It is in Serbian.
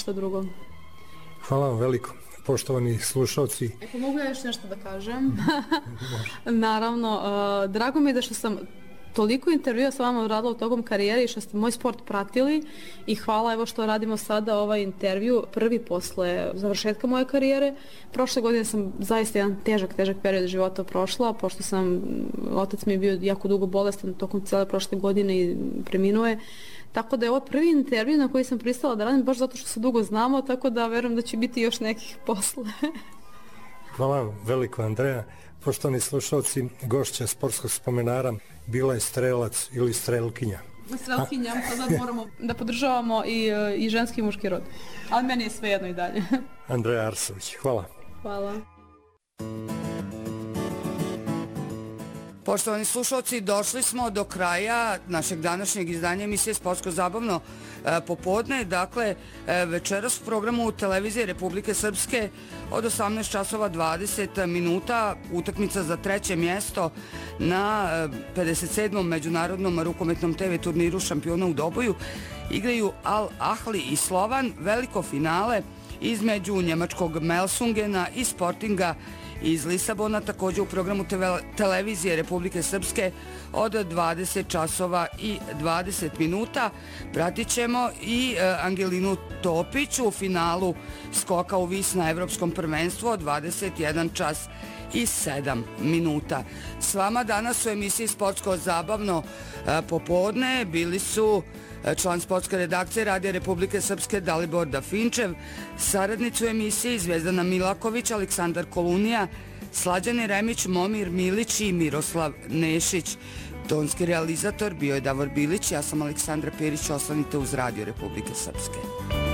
ništa drugo. Hvala vam veliko, poštovani slušalci. Ako mogu ja još nešto da kažem? Naravno, drago mi je da što sam toliko intervjua sa vama radila u tokom karijere i što ste moj sport pratili i hvala evo što radimo sada ovaj intervju prvi posle završetka moje karijere. Prošle godine sam zaista jedan težak period života prošla, pošto otac mi je bio jako dugo bolestan tokom cijele prošle godine i preminuo je. Tako da je ovo prvi intervju na koji sam pristala da radim baš zato što se dugo znamo, tako da verujem da će biti još nekih posle. Hvala vam veliko, Andreja. Poštovani slušalci, gošća sportskog spomenara bila je strelac ili strelkinja. Strelkinja, pa sad moramo da podržavamo i ženski i muški rod. Ali meni je sve jedno i dalje. Andreja Arsović, hvala. Hvala. Poštovani slušalci, došli smo do kraja našeg današnjeg izdanja emisije Sportsko-zabavno popodne. Dakle, večeras u programu Televizije Republike Srpske od 18 časova 20 minuta utakmica za treće mjesto na 57. međunarodnom rukometnom TV turniru šampiona u Doboju igraju Al Ahli i Slovan, veliko finale između njemačkog Melsungena i Sportinga iz Lisabona, također u programu Televizije Republike Srpske od 20 časova i 20 minuta. Pratit ćemo i Angelinu Topić u finalu skoka u vis na Evropskom prvenstvu od 21 čas i 7 minuta. S vama danas u emisiji Sportsko-zabavno popodne bili su član sportske redakcije Radija Republike Srpske Dalibor Dafinčev, saradnicu emisije Zvezdana Milaković, Aleksandar Kolunija, Slađani Remić, Momir Milić i Miroslav Nešić. Tonski realizator bio je Davor Bilić, ja sam Aleksandra Perić, ostanite uz Radio Republike Srpske.